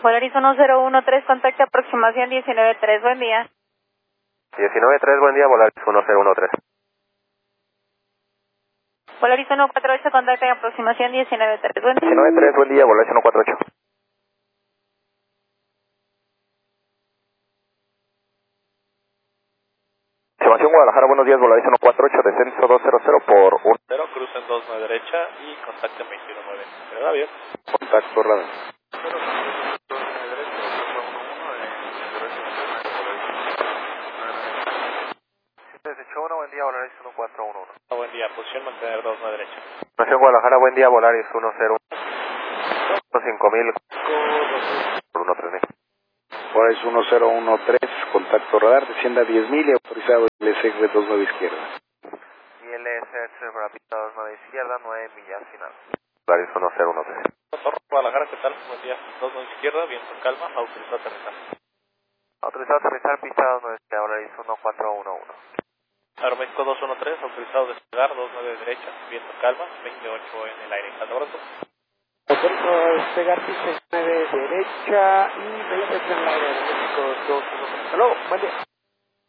Volaris 1013, contacto aproximación 193, buen día. 193, buen día, Volaris 1013. Volaris 148, contacto aproximación 193, buen día. 193, buen día, Volaris 148. Aproximación Guadalajara, buenos días, Volaris 148, descenso 200 por 1. 0, cruza en 29 derecha y contacto en 219. ¿Verdad, bien? Contacto radar. 0, cruza en 29 derecha, buen día, Volaris 1411. buen día, posición mantener 29 derecha. Aproximación Guadalajara, buen día, Volaris 101. 5000 por 13000. Volaris 1013, contacto radar, descienda 10.000 y autorizado LSR 29 izquierda. Y LSR para pista 29 izquierda, 9 millas final. Volaris 1013. Torre Guadalajara, ¿qué tal? Buen día, 29 izquierda, viento en calma, autorizado a aterrizar. Autorizado a aterrizar, pista 29 izquierda, Volaris 1411. Aeroméxico 213, autorizado a despegar, 29 derecha, viento en calma, 28 en el aire. Abrazo. Autorizo a despegar pista 9 derecha y 20 en el aire. Aeroméxico 213. Hasta luego, buen día.